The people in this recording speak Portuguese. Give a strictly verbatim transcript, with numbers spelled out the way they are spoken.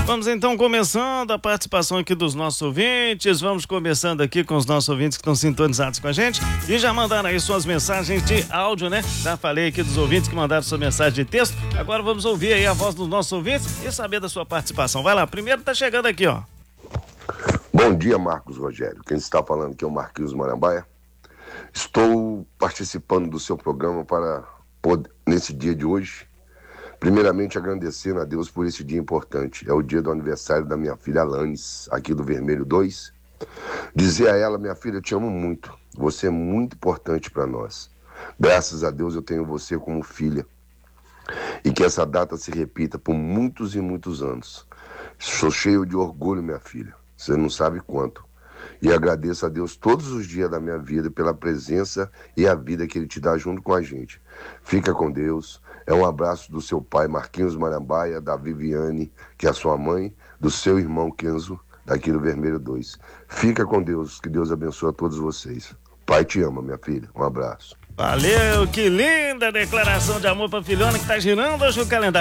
Vamos então começando a participação aqui dos nossos ouvintes. Vamos começando aqui com os nossos ouvintes que estão sintonizados com a gente e já mandaram aí suas mensagens de áudio, né? Já falei aqui dos ouvintes que mandaram sua mensagem de texto. Agora vamos ouvir aí a voz dos nossos ouvintes e saber da sua participação. Vai lá, primeiro tá chegando aqui, ó. Bom dia, Marcos Rogério. Quem está falando aqui é o Marquinhos Marambaia. Estou participando do seu programa para, nesse dia de hoje, primeiramente agradecendo a Deus por esse dia importante. É o dia do aniversário da minha filha Alanis, aqui do Vermelho dois. Dizer a ela: minha filha, eu te amo muito. Você é muito importante para nós. Graças a Deus eu tenho você como filha. E que essa data se repita por muitos e muitos anos. Sou cheio de orgulho, minha filha. Você não sabe quanto. E agradeço a Deus todos os dias da minha vida pela presença e a vida que Ele te dá junto com a gente. Fica com Deus. É um abraço do seu pai, Marquinhos Marambaia, da Viviane, que é a sua mãe, do seu irmão Kenzo, daqui do Vermelho dois. Fica com Deus. Que Deus abençoe a todos vocês. Pai te ama, minha filha. Um abraço. Valeu, que linda declaração de amor pra filhona que tá girando hoje o calendário.